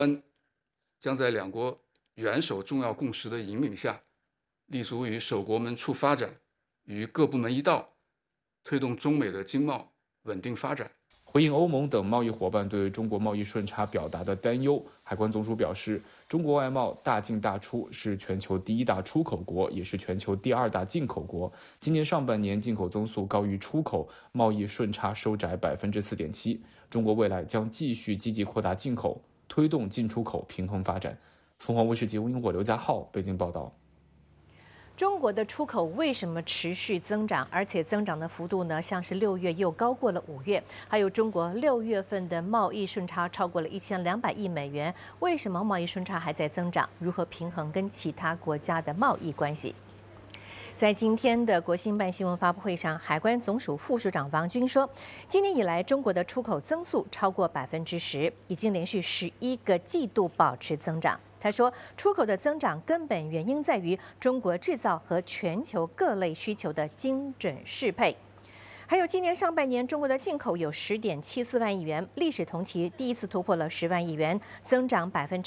将在两国元首重要共识的引领下，立足于守国门处发展与各部门一道，推动中美的经贸稳定发展。 回应欧盟等贸易伙伴对中国贸易顺差表达的担忧，海关总署表示，中国外贸大进大出，是全球第一大出口国，也是全球第二大进口国。今年上半年进口增速高于出口，贸易顺差收窄4.7%。中国未来将继续积极扩大进口，推动进出口平衡发展。凤凰卫视节目因我刘家浩北京报道。 中国的出口为什么持续增长，而且增长的幅度呢？像是6月又高过了5月，还有中国6月份的贸易顺差超过了1200亿美元。为什么贸易顺差还在增长？如何平衡跟其他国家的贸易关系？在今天的国新办新闻发布会上，海关总署副署长王军说，今年以来中国的出口增速超过10%，已经连续11个季度保持增长。他说，出口的增长根本原因在于中国制造和全球各类需求的精准适配。还有今年上半年，中国的进口有10.74万亿元，历史同期第一次突破了10万亿元，增长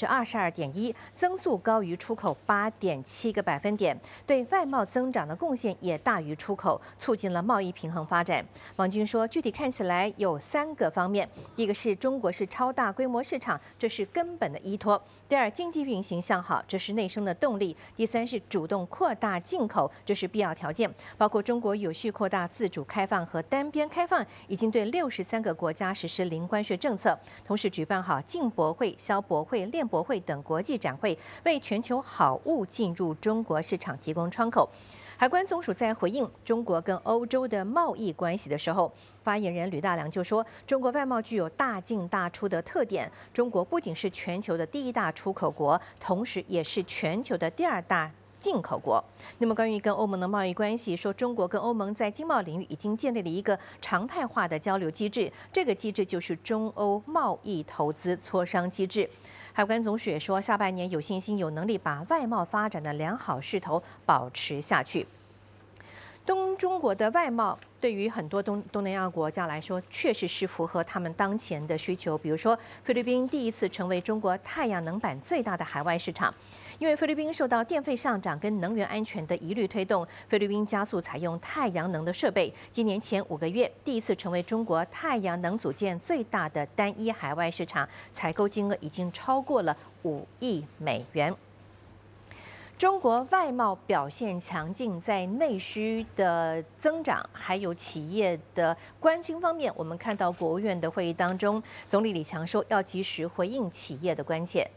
22.1%，增速高于出口8.7个百分点，对外贸增长的贡献也大于出口，促进了贸易平衡发展。王军说，具体看起来有3个方面：第一个是中国是超大规模市场，这是根本的依托；第二，经济运行向好，这是内生的动力；第三是主动扩大进口，这是必要条件，包括中国有序扩大自主开放和单边开放，已经对63个国家实施零关税政策，同时举办好进博会、消博会、练博会等国际展会，为全球好物进入中国市场提供窗口。海关总署在回应中国跟欧洲的贸易关系的时候，发言人吕大良就说，中国外贸具有大进大出的特点，中国不仅是全球的第一大出口国，同时也是全球的第2大进口国。那么关于跟欧盟的贸易关系，说中国跟欧盟在经贸领域已经建立了一个常态化的交流机制，这个机制就是中欧贸易投资磋商机制。海关总署也说，下半年有信心、有能力把外贸发展的良好势头保持下去。中国的外贸对于很多东南亚国家来说，确实是符合他们当前的需求。比如说，菲律宾第一次成为中国太阳能板最大的海外市场，因为菲律宾受到电费上涨跟能源安全的疑虑推动，菲律宾加速采用太阳能的设备。今年前5个月，第一次成为中国太阳能组件最大的单一海外市场，采购金额已经超过了5亿美元。中国外贸表现强劲，在内需的增长，还有企业的关心方面，我们看到国务院的会议当中，总理李强说要及时回应企业的关切。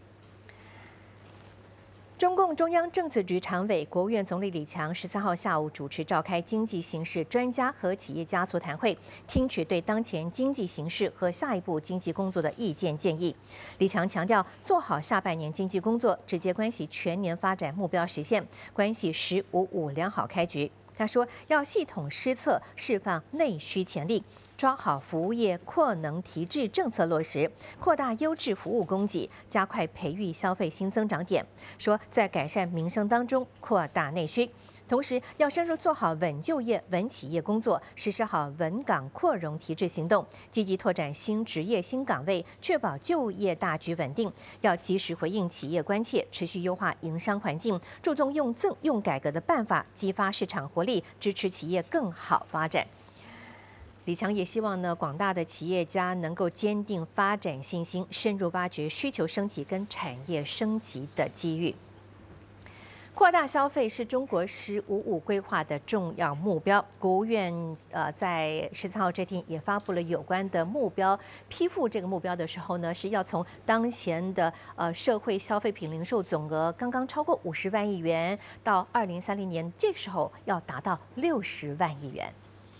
中共中央政治局常委、国务院总理李强13号下午主持召开经济形势专家和企业家座谈会，听取对当前经济形势和下一步经济工作的意见建议。李强强调，做好下半年经济工作，直接关系全年发展目标实现，关系“10-5-5”良好开局。他说，要系统施策，释放内需潜力，抓好服务业扩能提质政策落实，扩大优质服务供给，加快培育消费新增长点。说在改善民生当中扩大内需，同时要深入做好稳就业、稳企业工作，实施好稳岗扩容提质行动，积极拓展新职业、新岗位，确保就业大局稳定。要及时回应企业关切，持续优化营商环境，注重用改革的办法，激发市场活力，支持企业更好发展。李强也希望呢，广大的企业家能够坚定发展信心，深入挖掘需求升级跟产业升级的机遇。扩大消费是中国“10-5-5”规划的重要目标。国务院在13号这天也发布了有关的目标，批复这个目标的时候呢，是要从当前的社会消费品零售总额刚刚超过50万亿元，到2030年这个时候要达到60万亿元。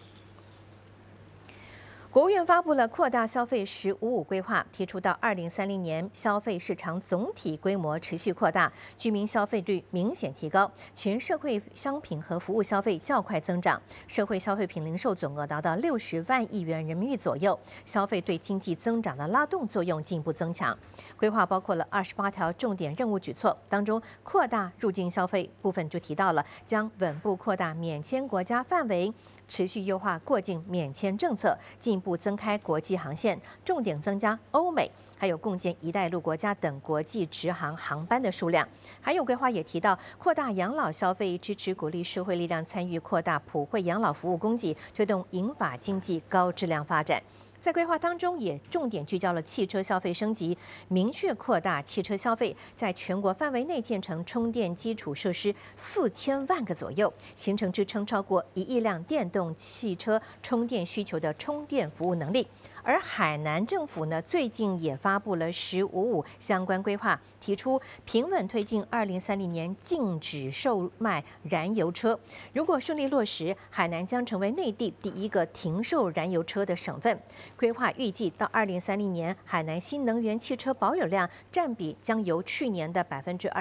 国务院发布了扩大消费“10-5-5”规划，提出到2030年，消费市场总体规模持续扩大，居民消费率明显提高，全社会商品和服务消费较快增长，社会消费品零售总额达到60万亿元人民币左右，消费对经济增长的拉动作用进一步增强。规划包括了28条重点任务举措，当中扩大入境消费部分就提到了将稳步扩大免签国家范围，持续优化过境免签政策，进一一步增开国际航线，重点增加欧美，还有共建“一带一路”国家等国际直航航班的数量。还有规划也提到扩大养老消费，支持鼓励社会力量参与扩大普惠养老服务供给，推动银发经济高质量发展。在规划当中，也重点聚焦了汽车消费升级，明确扩大汽车消费，在全国范围内建成充电基础设施4000万个左右，形成支撑超过1亿辆电动汽车充电需求的充电服务能力。而海南政府呢，最近也发布了“1055”相关规划，提出平稳推进2030年禁止售卖燃油车。如果顺利落实，海南将成为内地第一个停售燃油车的省份。规划预计到2030年，海南新能源汽车保有量占比将由去年的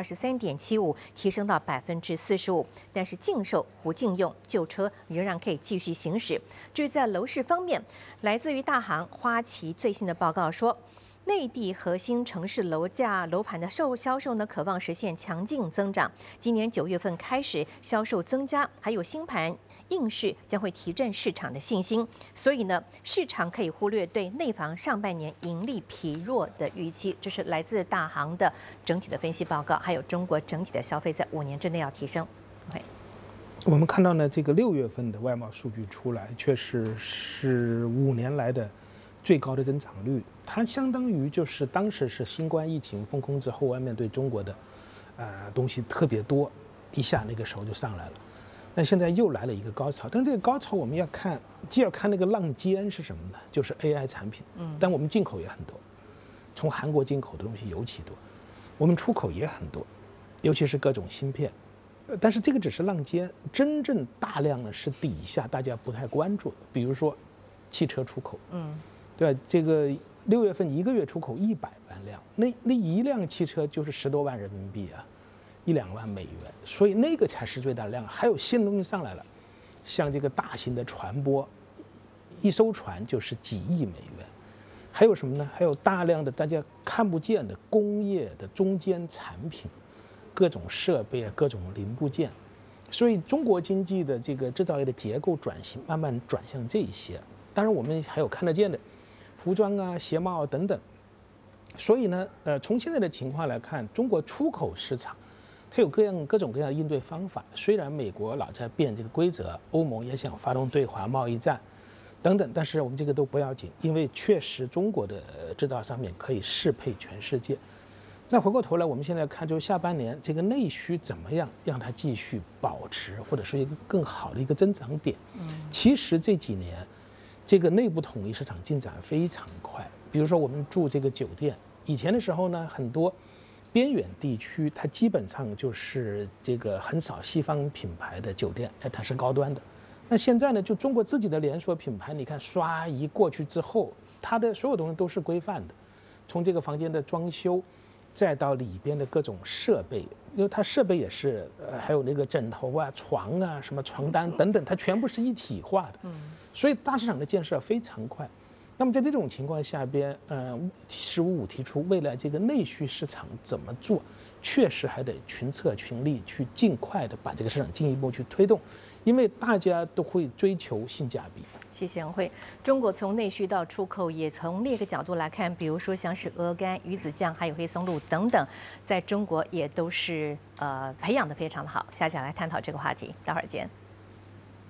23.75%提升到45%，但是禁售不禁用，旧车仍然可以继续行驶。至于在楼市方面，来自于大行花旗最新的报告说，内地核心城市楼盘的销售呢，可望实现强劲增长。今年9月份开始销售增加，还有新盘应市将会提振市场的信心。所以呢，市场可以忽略对内房上半年盈利疲弱的预期。这是来自大行的整体的分析报告，还有中国整体的消费在5年之内要提升。 我们看到呢，这个6月份的外贸数据出来，确实是5年来的最高的增长率。它相当于就是当时是新冠疫情封控之后，外面对中国的东西特别多，一下那个时候就上来了。那现在又来了一个高潮，但这个高潮我们要看，既要看那个浪尖是什么呢？就是 AI 产品。但我们进口也很多，从韩国进口的东西尤其多，我们出口也很多，尤其是各种芯片。但是这个只是浪尖，真正大量呢是底下大家不太关注的，比如说汽车出口，对吧？这个6月份1个月出口100万辆，那一辆汽车就是10多万人民币啊，1、2万美元，所以那个才是最大量。还有新的东西上来了，像这个大型的船舶，一艘船就是几亿美元。还有什么呢？还有大量的大家看不见的工业的中间产品。各种设备啊，各种零部件，所以中国经济的这个制造业的结构转型慢慢转向这些。当然，我们还有看得见的服装啊、鞋帽啊等等。所以呢，从现在的情况来看，中国出口市场它有各种各样的应对方法。虽然美国老在变这个规则，欧盟也想发动对华贸易战等等，但是我们这个都不要紧，因为确实中国的制造上面可以适配全世界。那回过头来，我们现在看，就是下半年这个内需怎么样让它继续保持，或者是一个更好的一个增长点。其实这几年，这个内部统一市场进展非常快。比如说我们住这个酒店，以前的时候呢，很多边远地区它基本上就是这个很少西方品牌的酒店，它是高端的。那现在呢，就中国自己的连锁品牌，你看刷一过去之后，它的所有东西都是规范的，从这个房间的装修。再到里边的各种设备，因为它设备也是，还有那个枕头啊、床啊、什么床单等等，它全部是一体化的。所以大市场的建设非常快。那么在这种情况下边，“1055”提出未来这个内需市场怎么做，确实还得群策群力去尽快的把这个市场进一步去推动，因为大家都会追求性价比。 谢谢恩惠。中国从内需到出口，也从另一个角度来看，比如说像是鹅肝、鱼子酱，还有黑松露等等，在中国也都是培养的非常的好。下来探讨这个话题，待会儿见。